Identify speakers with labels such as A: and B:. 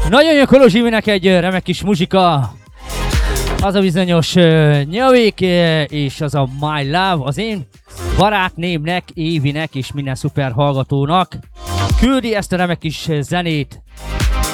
A: Nagyon jó Kolozsiminek egy remek kis muzsika. Az a bizonyos Nyavik, és az a My Love, az én barátnémnek, Évinek és minden szuper hallgatónak küldi ezt a remek kis zenét.